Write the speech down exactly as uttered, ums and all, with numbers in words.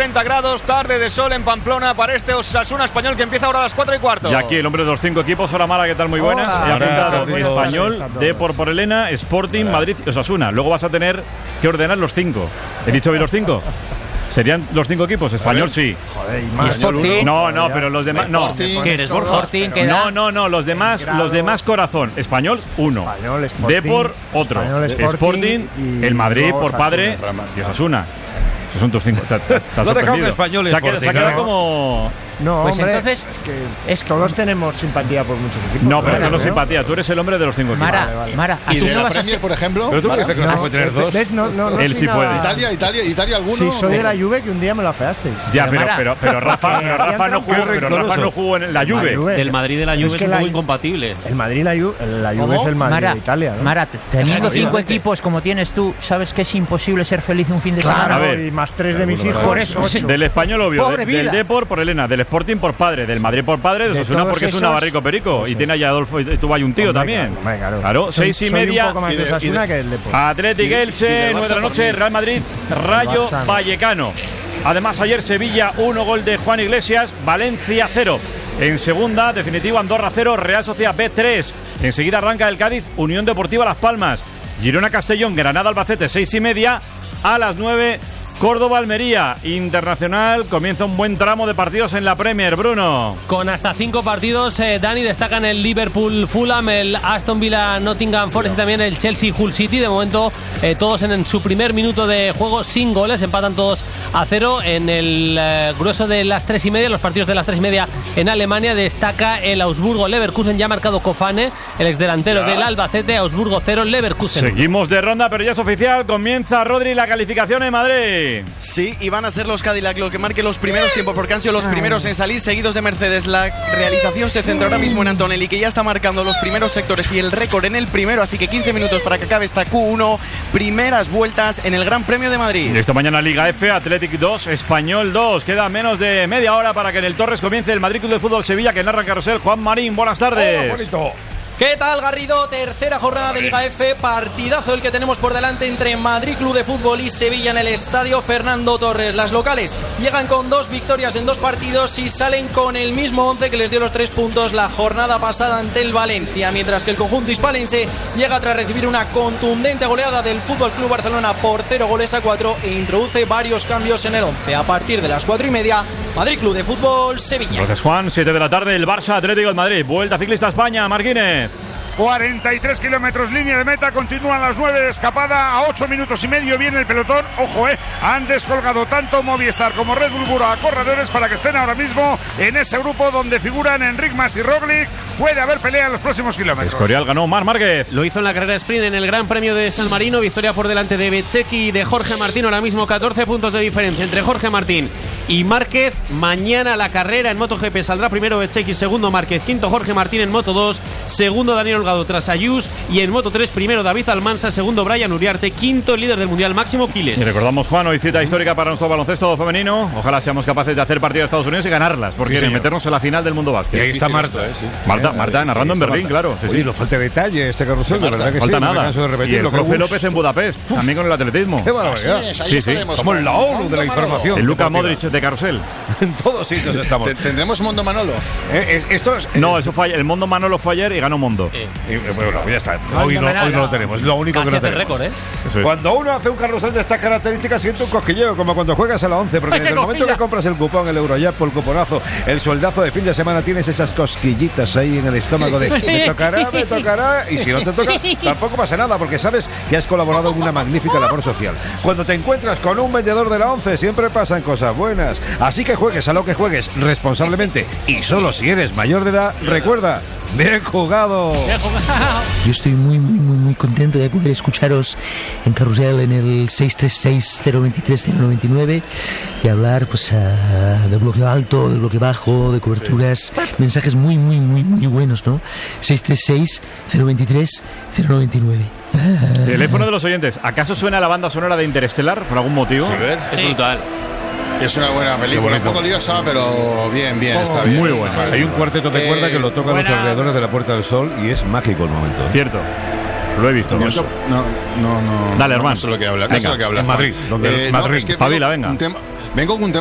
treinta grados, tarde de sol en Pamplona para este Osasuna Español que empieza ahora a las cuatro y cuarto. Y aquí el hombre de los cinco equipos. Hola Mara, ¿qué tal? Muy buenas. Hola. He apuntado Hola. Español, Depor por Elena, Sporting, Hola. Madrid y Osasuna. Luego vas a tener que ordenar los cinco. ¿He dicho bien los cinco? ¿Serían los cinco equipos? Español sí. Joder, y más. ¿Y no, no, pero los demás no. ¿Qué eres, Borja? No, no, no, los demás, los demás corazón. Español uno. Español, Sporting, Depor otro. Español, Sporting, Sporting y el Madrid luego por padre Osasuna. y Osasuna. Esos son tus cinco. Te, te, te no dejamos Español y se ha quedado, Sporting. se ha quedado ¿no? como... No, Pues hombre, entonces, es que, es que todos tenemos simpatía por muchos equipos. No, pero Mara, no ¿no? simpatía. Tú eres el hombre de los cinco equipos. Mara, Vale, vale. Mara, ¿a ¿Y tú de no la vas a Premier, ser? por ejemplo? Pero tú Mara? dices que no, se No, puede tener dos. ¿ves? No, no, no Él soy sí nada- puede. Italia, Italia, Italia, ¿alguno? Sí, soy de la Juve que un día me la afeasteis. Ya, Pero pero, Mara. pero, pero Rafa, pero Rafa no jugó, pero Rafa no jugó en la Juve. Juve. Del Madrid y de la Juve Es es, que un la poco Ju- incompatible. El Madrid y la Juve, la Juve ¿Cómo? es el Madrid Mara, de Italia, ¿no? Mara, teniendo cinco Obviamente. equipos como tienes tú, ¿sabes que es imposible ser feliz un fin de Claro, semana? A ver. y más tres de mis hijos. Por eso, ocho. Del Español, obvio. Pobre de- del vida. Depor por Elena. Del Sporting por padre. Del Madrid por padre. De De Osasuna todos porque es un esos, navarrico perico. pues Y eso. tiene a Adolfo y tú hay un tío Hombre, también. claro, claro. Claro, Soy- seis y soy media. un poco más Y de de- y Osasuna de- que el Depor. Atlético Y de- y Elche, del nueve de la Barça noche, por mí. Real Madrid, Rayo Barça no. Vallecano. Además, ayer Sevilla, uno gol de Juan Iglesias, Valencia cero. En segunda, definitivo Andorra cero, Real Sociedad B tres. Enseguida arranca el Cádiz, Unión Deportiva Las Palmas. Girona Castellón, Granada Albacete, seis y media. A las nueve, Córdoba Almería. Internacional, comienza un buen tramo de partidos en la Premier, Bruno. Con hasta cinco partidos, eh, Dani, destacan el Liverpool Fulham, el Aston Villa Nottingham Forest y también el Chelsea Hull City. De momento, eh, todos en, en su primer minuto de juego sin goles, empatan todos a cero. En el eh, grueso de las tres y media, los partidos de las tres y media en Alemania, destaca el Augsburgo Leverkusen, ya ha marcado Kofane, el exdelantero del Albacete. Augsburgo cero, Leverkusen. Seguimos de ronda, pero ya es oficial. Comienza, Rodri, la calificación en Madrid. Sí, y van a ser los Cadillac los que marquen los primeros tiempos, porque han sido los primeros en salir, seguidos de Mercedes. La realización se centra ahora mismo en Antonelli, que ya está marcando los primeros sectores y el récord en el primero, así que quince minutos para que acabe esta Q uno. Primeras vueltas en el Gran Premio de Madrid. Y esta mañana Liga F, Athletic dos, Español dos. Queda menos de media hora para que en el Torres comience el Madrid Club de Fútbol Sevilla, que narra Carrusel. Juan Marín, buenas tardes. Oh, bonito. ¿Qué tal, Garrido? Tercera jornada de Liga F, partidazo el que tenemos por delante entre Madrid Club de Fútbol y Sevilla en el Estadio Fernando Torres. Las locales llegan con dos victorias en dos partidos y salen con el mismo once que les dio los tres puntos la jornada pasada ante el Valencia, mientras que el conjunto hispalense llega tras recibir una contundente goleada del F C Barcelona por cero goles a cuatro e introduce varios cambios en el once. A partir de las cuatro y media, Madrid Club de Fútbol Sevilla. Gracias, Juan. siete de la tarde, el Barça Atlético de Madrid. Vuelta ciclista a España, Marquínez. cuarenta y tres kilómetros línea de meta, continúan las nueve de escapada, a ocho minutos y medio viene el pelotón. Ojo, eh, han descolgado tanto Movistar como Red Bull Buro a corredores para que estén ahora mismo en ese grupo donde figuran Enric Mas y Roglic. Puede haber pelea en los próximos kilómetros. Escorial ganó Mar Márquez. Lo hizo en la carrera sprint en el Gran Premio de San Marino, victoria por delante de Bezzecchi y de Jorge Martín. Ahora mismo catorce puntos de diferencia entre Jorge Martín y Márquez. Mañana la carrera en MotoGP saldrá primero Bezzecchi, segundo Márquez, quinto Jorge Martín en Moto dos, segundo Daniel Holgado tras Ayus, y en Moto tres primero David Almansa, segundo Brian Uriarte, quinto el líder del Mundial Máximo Quiles. Y recordamos, Juan, hoy cita histórica para nuestro baloncesto femenino. Ojalá seamos capaces de hacer partido a Estados Unidos y ganarlas, porque Sí, quieren señor. meternos en la final del mundo básquet. Y ahí está Difícil Marta. esto, eh, sí. Marta, Eh, Marta narrando ahí en está Berlín, Marta. claro. Sí, Oye, sí. nos falta detalle este carrusel, de verdad que Falta sí. no me nada. canso de Y repetirlo, el qué profe gusto. López en Budapest, también con el atletismo. Qué barbaridad. Así es, ahí Sí, sí. estaremos Somos con la ONU de Mondo la Manolo. información. El Luka deportiva. Modric de Carrusel. En todos sitios estamos. Te- ¿Tendremos Mondo Manolo? Eh, es- esto es, No, eso fue ayer. El Mondo Manolo fue ayer y ganó Mondo. eh, bueno, ya está. Hoy no, hoy no lo tenemos. Es lo único Casi que no hace tenemos. récord, ¿eh? Eso es. Cuando uno hace un carrusel de estas características siente un cosquilleo, como cuando juegas a la once, porque ¡Ay, desde qué el momento cosquilla! que compras el cupón, el Eurojackpot, el cuponazo, el sueldazo de fin de semana, tienes esas cosquillitas ahí en el estómago de me tocará, me tocará, y si no te toca, tampoco pasa nada, porque sabes que has colaborado en una magnífica labor social. Cuando te encuentras con un vendedor de la once, siempre pasan cosas buenas. Así que juegues a lo que juegues responsablemente, y solo si eres mayor de edad, recuerda, bien jugado. Yo estoy muy, muy, muy, muy contento de poder escucharos en Carrusel en el seis tres seis, cero dos tres, cero nueve nueve y hablar pues uh, del bloque alto, del bloque bajo, de coberturas, mensajes muy, muy, muy, muy buenos, ¿no? seis tres seis, cero dos tres, cero nueve nueve. Ah. Teléfono de los oyentes. ¿Acaso suena la banda sonora de Interestelar por algún motivo? Sí, ver. Es brutal. Es una buena película, un poco liosa, pero bien, bien, está bien. Muy está buena. bien. Hay un cuarteto de Eh, cuerda que lo tocan los buena. alrededores de la Puerta del Sol y es mágico el momento. Cierto. Lo he visto. No, no, no, no. Dale, no, hermano. No sé lo que habla. No sé Venga, lo que habla. en Madrid, Juan. donde- no, Madrid. es que Espabila, vengo, venga. un tema- vengo con un tema